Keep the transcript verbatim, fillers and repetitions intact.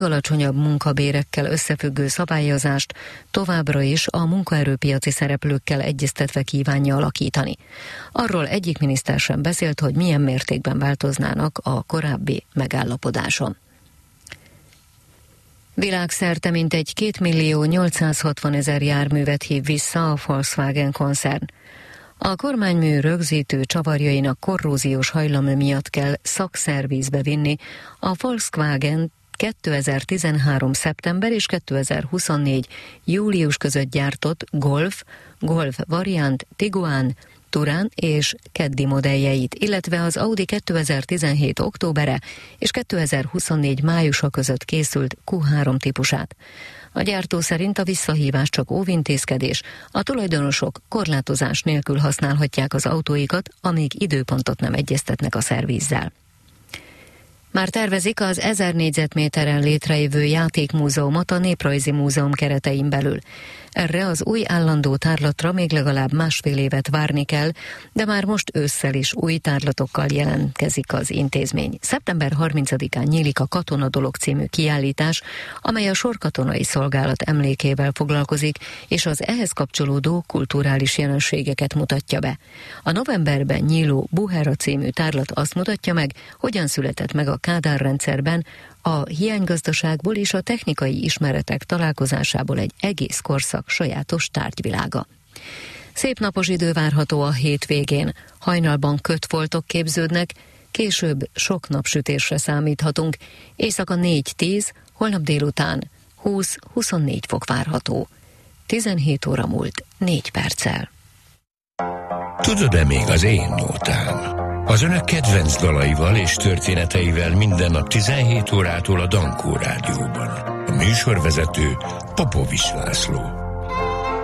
alacsonyabb munkabérekkel összefüggő szabályozást továbbra is a munkaerőpiaci szereplőkkel egyeztetve kívánja alakítani. Arról egyik miniszter sem beszélt, hogy milyen mértékben változnának a korábbi megállapodáson. Világszerte mintegy két millió nyolcszázhatvanezer járművet hív vissza a Volkswagen koncern. A kormánymű rögzítő csavarjainak korróziós hajlama miatt kell szakszervízbe vinni a Volkswagen kétezer-tizenhárom. szeptember és kétezer-huszonnégy. július között gyártott Golf, Golf variant, Tiguan, Touran és Caddy modelljeit, illetve az Audi kétezer-tizenhét. októbere és kétezer-huszonnégy. májusa között készült kú három típusát. A gyártó szerint a visszahívás csak óvintézkedés, a tulajdonosok korlátozás nélkül használhatják az autóikat, amíg időpontot nem egyeztetnek a szervízzel. Már tervezik az ezer négyzetméteren létrejövő játékmúzeumot a Néprajzi Múzeum keretein belül. Erre az új állandó tárlatra még legalább másfél évet várni kell, de már most ősszel is új tárlatokkal jelentkezik az intézmény. szeptember harmincadikán nyílik a Katonadolog című kiállítás, amely a sorkatonai szolgálat emlékével foglalkozik, és az ehhez kapcsolódó kulturális jelenségeket mutatja be. A novemberben nyíló Buhera című tárlat azt mutatja meg, hogyan született meg a Kádár rendszerben a hiánygazdaságból és a technikai ismeretek találkozásából egy egész korszak sajátos tárgyvilága. Szép napos idő várható a hétvégén, hajnalban kötfoltok képződnek, később sok napsütésre számíthatunk, éjszaka négy-tíz, holnap délután húsz-huszonnégy fok várható. tizenhét óra múlt négy perccel. Tudod-e még az én nótán? Az önök kedvenc dalaival és történeteivel minden nap tizenhét órától a Dankó Rádióban. A műsorvezető Popovics László.